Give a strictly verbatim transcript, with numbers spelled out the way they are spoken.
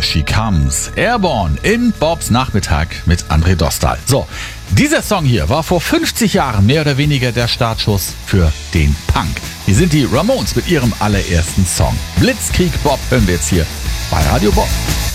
Here She Comes. Airborne in Bobs Nachmittag mit André Dostal. So, dieser Song hier war vor fünfzig Jahren mehr oder weniger der Startschuss für den Punk. Hier sind die Ramones mit ihrem allerersten Song. Blitzkrieg Bob hören wir jetzt hier bei Radio Bob.